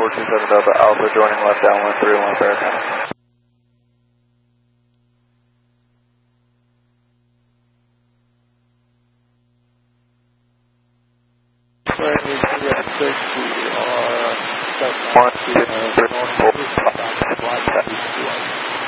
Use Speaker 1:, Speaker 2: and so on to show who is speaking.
Speaker 1: 427 Delta Alpha joining left down 131 Faircon. One, two, three, 4, 5, 6, 7.